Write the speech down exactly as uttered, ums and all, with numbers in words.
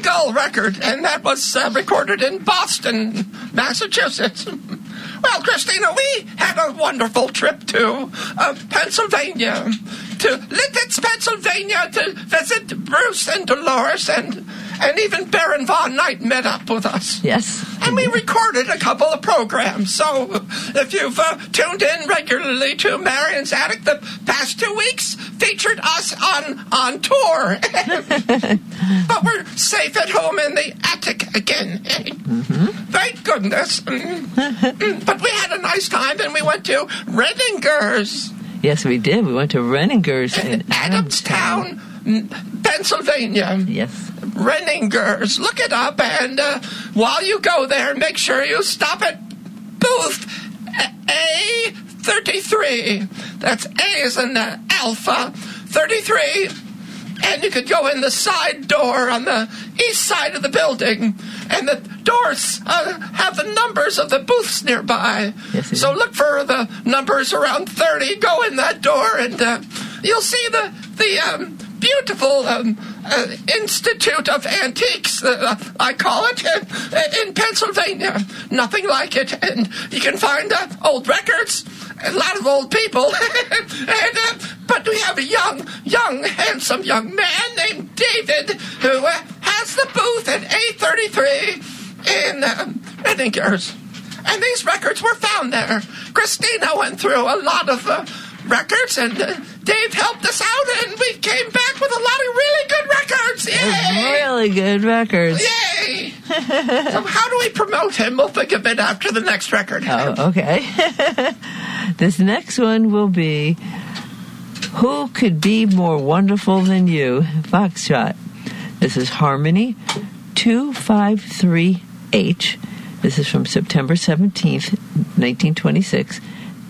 Gull record, and that was uh, recorded in Boston, Massachusetts. Well, Christina, we had a wonderful trip to uh, Pennsylvania, to Lititz, Pennsylvania, to visit Bruce and Dolores, and and even Baron Von Knight met up with us. Yes. And we recorded a couple of programs. So if you've uh, tuned in regularly to Marion's Attic, the past two weeks featured us on, on tour. But we're safe at home in the attic again. Mm-hmm. Thank goodness. But we had a nice time, and we went to Renninger's. Yes, we did. We went to Renninger's in Adamstown, Pennsylvania. Yes. Renninger's. Look it up, and uh, while you go there, make sure you stop at booth A thirty-three. That's A as in uh, Alpha, thirty-three. And you could go in the side door on the east side of the building, and the doors uh, have the numbers of the booths nearby. Yes, so look for the numbers around thirty. Go in that door, and uh, you'll see the the um, beautiful um, uh, Institute of Antiques, uh, I call it, uh, in Pennsylvania. Nothing like it. And you can find uh, old records, a lot of old people. and, uh, but we have a young, young, handsome young man named David who uh, has the booth at A thirty-three in uh, Renninger's. And these records were found there. Christina went through a lot of uh, records, and uh, Dave helped us out, and we came back with a lot of really good records. Yay! Really good records. Yay! So how do we promote him? We'll think of it after the next record. Oh, okay. This next one will be Who Could Be More Wonderful Than You? Foxtrot. This is Harmony two fifty-three H. This is from September seventeenth, nineteen twenty-six.